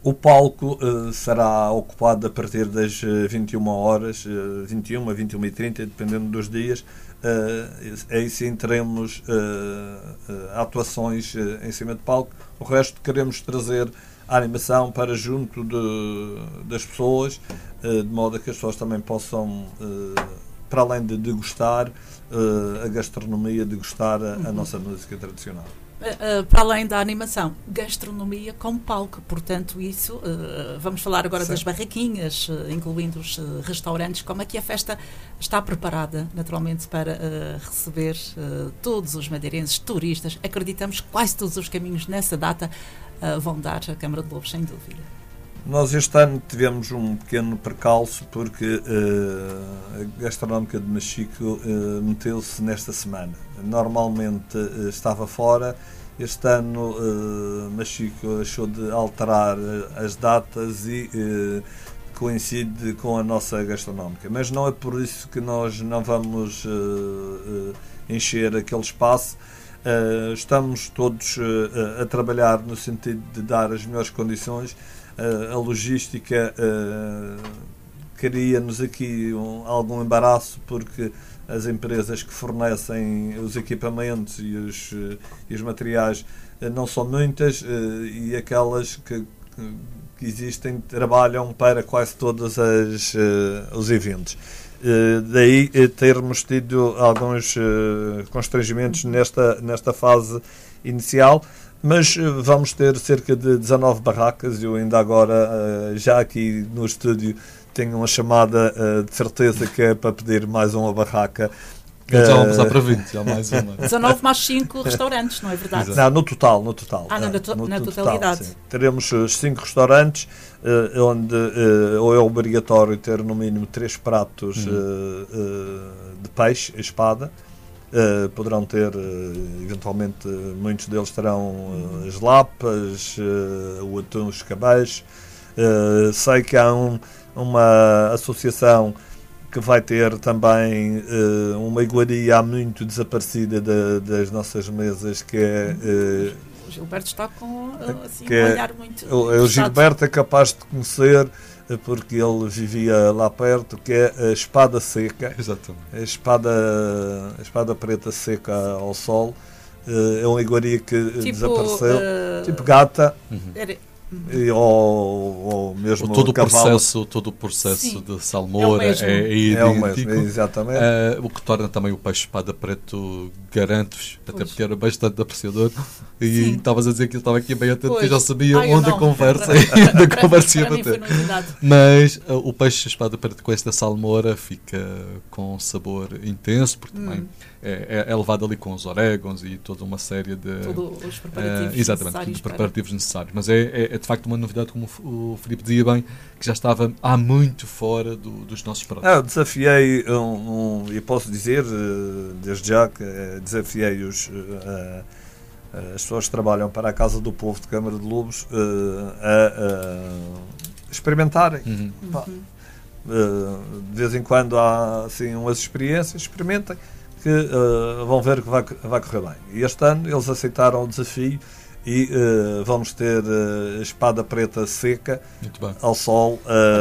O palco será ocupado a partir das 21 horas, 21 a 21h30, dependendo dos dias. Aí sim teremos atuações em cima de palco. O resto queremos trazer a animação para junto das pessoas, de modo a que as pessoas também possam, para além de degustar a gastronomia, degustar a nossa música tradicional. Para além da animação, gastronomia com palco, portanto isso, vamos falar agora das barraquinhas, incluindo os restaurantes. Como é que a festa está preparada, naturalmente, para receber todos os madeirenses, turistas? Acreditamos que quase todos os caminhos nessa data vão dar a Câmara de Lobos, sem dúvida. Nós este ano tivemos um pequeno percalço porque a Gastronómica de Machico meteu-se nesta semana. Normalmente estava fora. Este ano Machico achou de alterar as datas e coincide com a nossa Gastronómica. Mas não é por isso que nós não vamos encher aquele espaço. Estamos todos a trabalhar no sentido de dar as melhores condições. A logística cria-nos aqui algum embaraço, porque as empresas que fornecem os equipamentos e os materiais não são muitas, e aquelas que existem trabalham para quase todos os eventos. Daí termos tido alguns constrangimentos nesta fase inicial. Mas vamos ter cerca de 19 barracas. Eu ainda agora, já aqui no estúdio, tenho uma chamada de certeza que é para pedir mais uma barraca. Já vamos lá para 20, já mais uma. 19 mais 5 restaurantes, não é verdade? Não, no total. Na totalidade. Sim. Teremos 5 restaurantes, onde ou é obrigatório ter no mínimo 3 pratos de peixe, espada. Poderão ter, eventualmente, muitos deles terão as lapas, o atum, os cabeços. Sei que há uma associação que vai ter também uma iguaria muito desaparecida das nossas mesas, que é... O Gilberto está com assim, um olhar muito... O Gilberto é capaz de conhecer, porque ele vivia lá perto, que é a espada seca. Exatamente. A espada preta seca ao sol. É uma iguaria que desapareceu. Tipo gata. Ou mesmo todo o cavalo. Todo o processo Sim. de salmoura é o mesmo, exatamente. O que torna também o peixe espada preto, garanto-vos, até porque era bastante apreciador. E estavas a dizer que ele estava aqui bem atento, que eu já sabia onde a conversa ia bater. Mas o peixe espada preta com esta salmoura fica com sabor intenso, porque também é levado ali com os orégãos e toda uma série de... Todos os preparativos exatamente, todos os preparativos necessários. Mas é de facto uma novidade, como o Filipe dizia bem, que já estava há muito fora dos nossos pratos. Eu desafiei, e posso dizer, desde já, que desafiei as pessoas que trabalham para a Casa do Povo de Câmara de Lobos a experimentarem. De vez em quando há assim umas experiências, experimentem, que vão ver que vai correr bem. E este ano eles aceitaram o desafio e vamos ter espada preta seca ao sol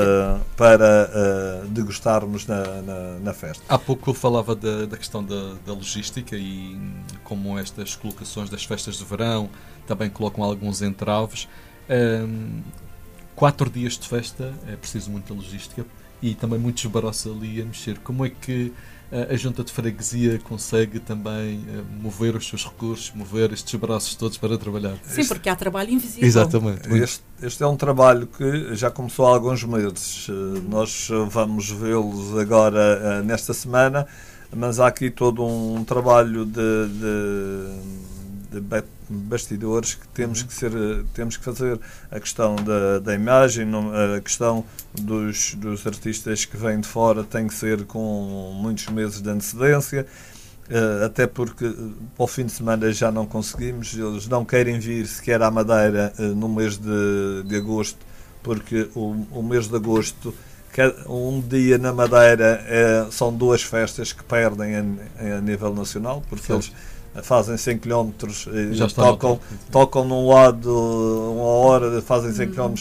para degustarmos na festa. Há pouco eu falava da questão da logística e como estas colocações das festas de verão também colocam alguns entraves. 4 dias de festa é preciso muita logística e também muitos baroços ali a mexer. Como é que a Junta de Freguesia consegue também mover os seus recursos, mover estes braços todos para trabalhar? Sim, porque há trabalho invisível. Exatamente. Este é um trabalho que já começou há alguns meses. Nós vamos vê-los agora nesta semana, mas há aqui todo um trabalho de bastidores que temos que fazer. A questão da imagem, a questão dos artistas que vêm de fora tem que ser com muitos meses de antecedência, até porque para o fim de semana já não conseguimos. Eles não querem vir sequer à Madeira no mês de agosto, porque o mês de agosto, um dia na Madeira são 2 festas que perdem a nível nacional, porque eles fazem 100 km, tocam num lado 1 hora, fazem 100 km